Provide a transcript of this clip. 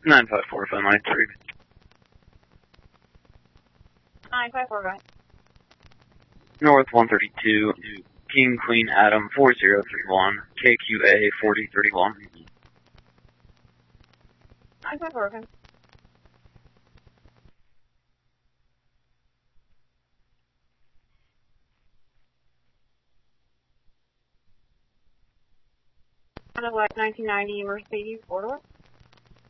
954 phone line 3. 954, go ahead. North 132, King Queen Adam 4031, KQA 4031. 954, go ahead. Honda Black 1990 Mercedes 4-door.